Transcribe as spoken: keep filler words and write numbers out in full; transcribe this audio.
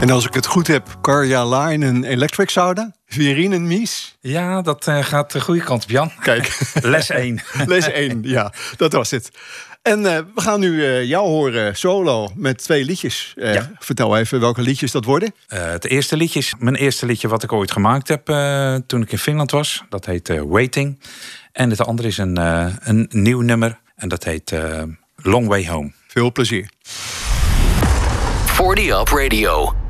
En als ik het goed heb, Karja Lainen Electric Sauna, Virinen Mies. Ja, dat uh, gaat de goede kant op, Jan. Kijk. Les één. Les één, ja, dat was het. En uh, we gaan nu uh, jou horen solo met twee liedjes. Uh, ja. Vertel even welke liedjes dat worden. Uh, het eerste liedje is mijn eerste liedje wat ik ooit gemaakt heb uh, toen ik in Finland was. Dat heet uh, Waiting. En het andere is een, uh, een nieuw nummer. En dat heet uh, Long Way Home. Veel plezier. forty Up Radio.